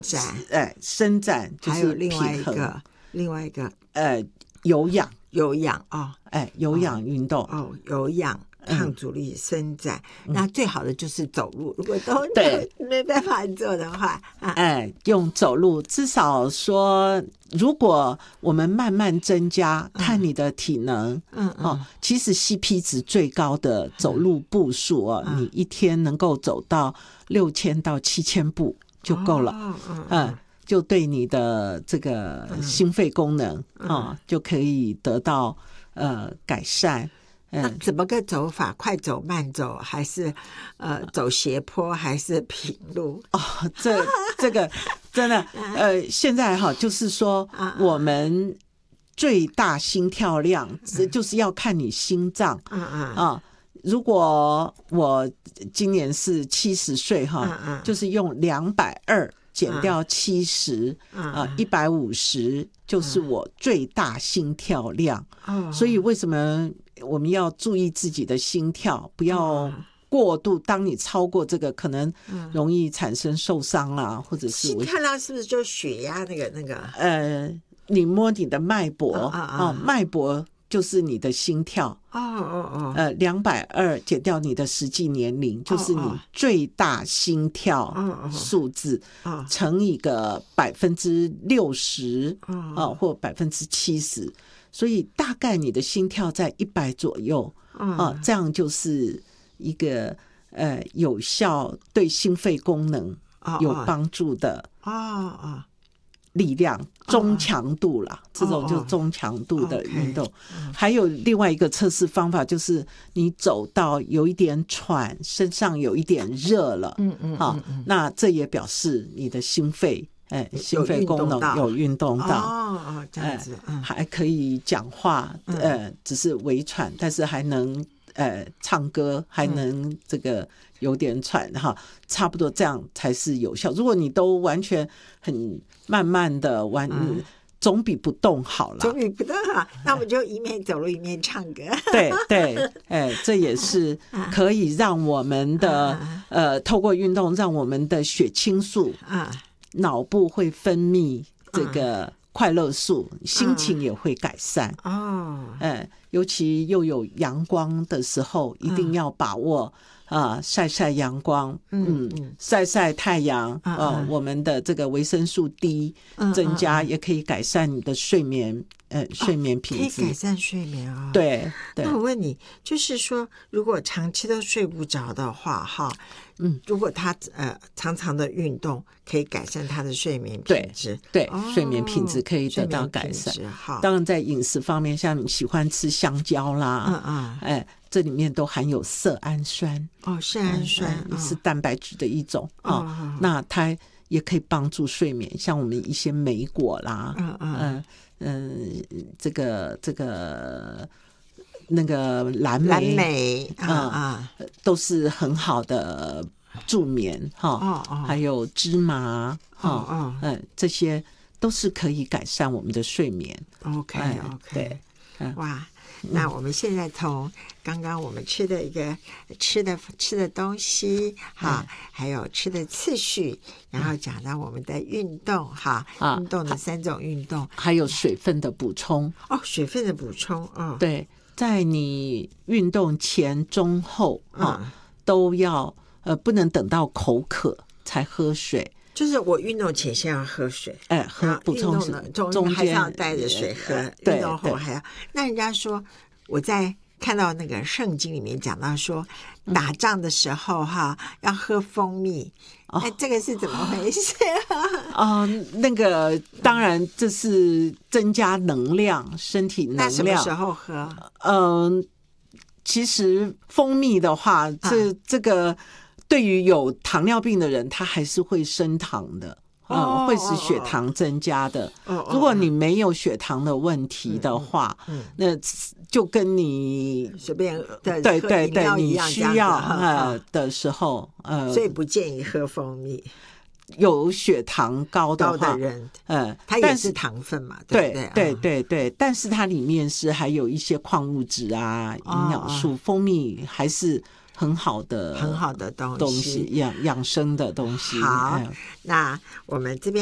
伸展就是平衡， 还有另外一个有氧哦， 有氧运动哦，有氧。抗阻力伸展，那最好的就是走路。如果都没办法做的话， 用走路，至少说，如果我们慢慢增加，看你的体能，其实 CP 值最高的走路步数你一天能够走到6000到7000步就够了，就对你的这个心肺功能就可以得到改善。 那怎么个走法？快走、慢走，还是走斜坡，还是平路？ 这个真的现在就是说我们最大心跳量，就是要看你心脏如果我今年是70岁就是用220减掉70 150就是我最大心跳量。所以为什么我们要注意自己的心跳，不要过度，当你超过这个可能容易产生受伤啦，或者是心跳量是不是就血压那个你摸你的脉搏脉搏就是你的心跳220减掉你的实际年龄就是你最大心跳数字乘以个60%或70%，所以大概你的心跳在100左右这样就是一个有效对心肺功能有帮助的力量，中强度啦，这种就中强度的运动。还有另外一个测试方法，就是你走到有一点喘，身上有一点热了，那这也表示你的心肺功能有运动到这样子， 还可以讲话，只是微喘，但是还能唱歌，还能这个有点喘差不多这样才是有效。如果你都完全很慢慢的总比不动好了， 总比不动好。那我们就一面走路一面唱歌。 对，这也是可以让我们的透过运动，让我们的血清素脑部会分泌这个快乐素，心情也会改善尤其又有阳光的时候，一定要把握晒晒阳光，晒晒太阳我们的这个维生素 D 增加，也可以改善你的睡眠品质， 可以改善睡眠对。 那我问你，就是说，如果长期都睡不着的话如果他常常的运动，可以改善他的睡眠品质。 对，睡眠品质可以得到改善。当然，在饮食方面，像你喜欢吃香蕉啦，这里面都含有色氨酸。 色氨酸也是蛋白质的一种那它也可以帮助睡眠，像我们一些莓果啦，这个那个蓝莓都是很好的助眠还有芝麻这些都是可以改善我们的睡眠。 OK， 对， 哇。那我们现在从刚刚我们吃的一个吃的东西还有吃的次序，然后讲到我们的运动运动的3种运动， 还有水分的补充水分的补充对，在你运动前中后都要不能等到口渴才喝水。 就是我运动前先要喝水， 喝补充运动中还是要带着水喝，运动后还要。那人家说，我在看到那个圣经里面讲到说，打仗的时候要喝蜂蜜，这个是怎么回事那个当然这是增加能量，身体能量。 那什么时候喝？ 其实蜂蜜的话，这个。对于有糖尿病的人，他还是会升糖的，会使血糖增加的。如果你没有血糖的问题的话，那就跟你随便的对你需要的时候， 所以不建议喝蜂蜜。 有血糖高的人，它也是糖分嘛，对不对？对，但是它里面是还有一些矿物质营养素，蜂蜜还是很好的东西， 养生的东西。 好，那我们这边